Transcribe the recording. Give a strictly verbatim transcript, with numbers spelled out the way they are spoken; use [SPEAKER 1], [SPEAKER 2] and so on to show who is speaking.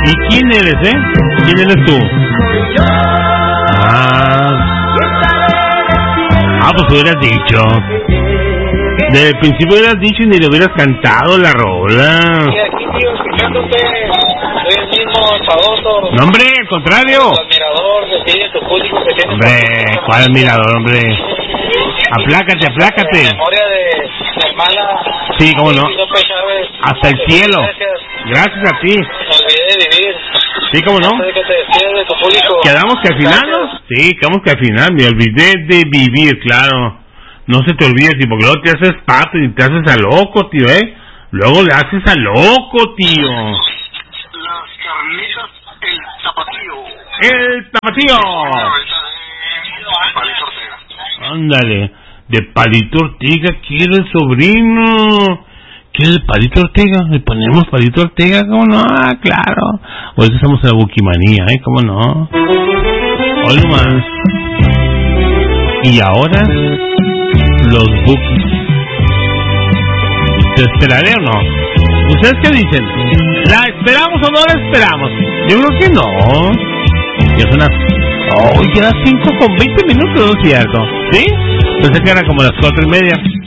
[SPEAKER 1] ¿Y quién eres, eh? ¿Quién eres tú? Ah, ah pues hubieras dicho. Desde el principio hubieras dicho y ni le hubieras cantado la rola.
[SPEAKER 2] Y aquí sigo escuchándote. Soy el mismo enfadoso.
[SPEAKER 1] No, hombre, al contrario.
[SPEAKER 2] El admirador de ti, de tu público que tienes.
[SPEAKER 1] Hombre, ¿cuál admirador, hombre? Aplácate, aplácate.
[SPEAKER 2] En memoria de mi hermana.
[SPEAKER 1] Sí, cómo no.
[SPEAKER 2] López Chávez.
[SPEAKER 1] Hasta el cielo.
[SPEAKER 2] Gracias.
[SPEAKER 1] Gracias a ti.
[SPEAKER 2] Me olvidé de vivir.
[SPEAKER 1] Sí, cómo no.
[SPEAKER 2] Antes de que te despides de tu público.
[SPEAKER 1] Quedamos que al final, ¿no? Sí, quedamos que al final me olvidé de vivir, claro. No se te olvide, tío, porque luego te haces pato y te haces a loco, tío, ¿eh? Luego le haces a loco, tío.
[SPEAKER 2] Las carnitas, el zapatillo.
[SPEAKER 1] El tapatío.
[SPEAKER 2] Palito Ortega.
[SPEAKER 1] Ándale. De Palito Ortega, quiere el sobrino. ¿Quiere el Palito Ortega? ¿Le ponemos Palito Ortega? ¿Cómo no? Ah, claro. Hoy estamos en la buquimanía, ¿eh? ¿Cómo no? Hoy nomás. Y ahora, los bookies. ¿Te esperaré o no? ¿Ustedes qué dicen? ¿La esperamos o no la esperamos? Yo creo que no. Ya son las... Oh, ya las cinco con veinte minutos, ¿no es cierto? ¿Sí? Pensé que era como las cuatro y media.